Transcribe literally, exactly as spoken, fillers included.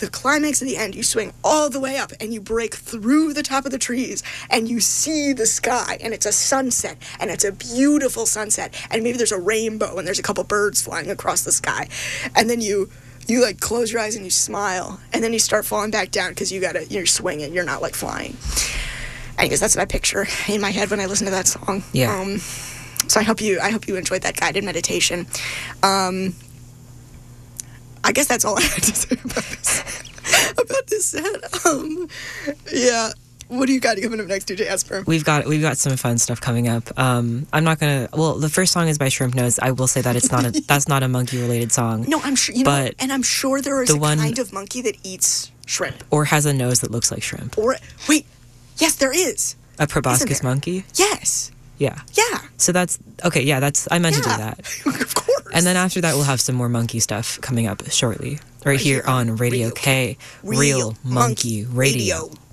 the climax at the end, you swing all the way up and you break through the top of the trees and you see the sky, and it's a sunset, and it's a beautiful sunset, and maybe there's a rainbow and there's a couple birds flying across the sky, and then you you like close your eyes and you smile, and then you start falling back down because you gotta you're swinging, you're not like flying. Anyways, that's what I picture in my head when I listen to that song. Yeah. Um, so I hope you I hope you enjoyed that guided meditation. Um, I guess that's all I had to say about this about this set. Um, yeah. What do you got coming up next, D J Esper? We've got we've got some fun stuff coming up. Um, I'm not gonna. Well, the first song is by Shrimp Nose. I will say that it's not a that's not a monkey related song. No, I'm sure. You but know, and I'm sure there is the a one, kind of monkey that eats shrimp, or has a nose that looks like shrimp. Or wait, yes, there is a proboscis monkey. Yes. Yeah. Yeah. So that's okay. Yeah, that's I meant yeah. to do that. Of course. And then after that, we'll have some more monkey stuff coming up shortly, right, right here on Radio K, K. Real, Real Monkey, Monkey Radio. Radio.